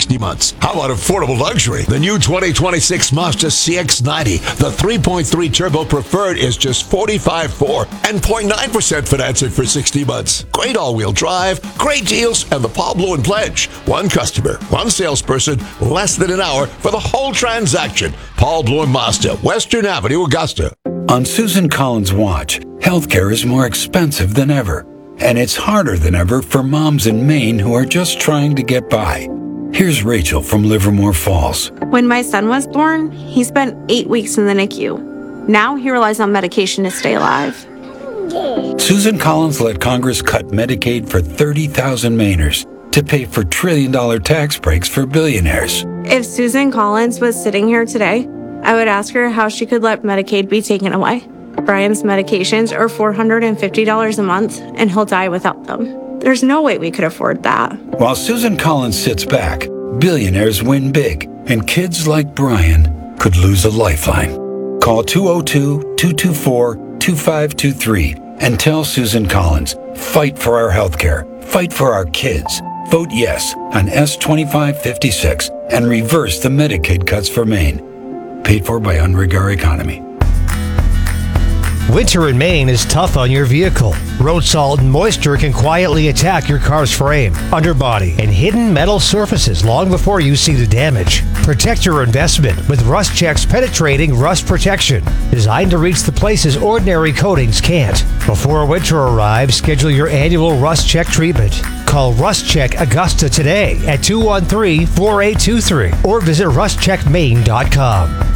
60 months. How about affordable luxury? The new 2026 Mazda CX-90, the 3.3 turbo preferred, is just $45,400 and 0.9% financing for 60 months. Great all-wheel drive, great deals, and the Paul Bluen Pledge. One customer, one salesperson, less than an hour for the whole transaction. Paul Bluen Mazda, Western Avenue, Augusta. On Susan Collins' watch, healthcare is more expensive than ever. And it's harder than ever for moms in Maine who are just trying to get by. Here's Rachel from Livermore Falls. When my son was born, he spent 8 weeks in the NICU. Now he relies on medication to stay alive. Susan Collins let Congress cut Medicaid for 30,000 Mainers to pay for trillion-dollar tax breaks for billionaires. If Susan Collins was sitting here today, I would ask her how she could let Medicaid be taken away. Brian's medications are $450 a month, and he'll die without them. There's no way we could afford that. While Susan Collins sits back, billionaires win big, and kids like Brian could lose a lifeline. Call 202-224-2523 and tell Susan Collins, fight for our health care, fight for our kids. Vote yes on S-2556 and reverse the Medicaid cuts for Maine. Paid for by Unregar Economy. Winter in Maine is tough on your vehicle. Road salt and moisture can quietly attack your car's frame, underbody, and hidden metal surfaces long before you see the damage. Protect your investment with RustCheck's penetrating rust protection, designed to reach the places ordinary coatings can't. Before winter arrives, schedule your annual Rust Check treatment. Call RustCheck Augusta today at 213-4823 or visit rustcheckmaine.com.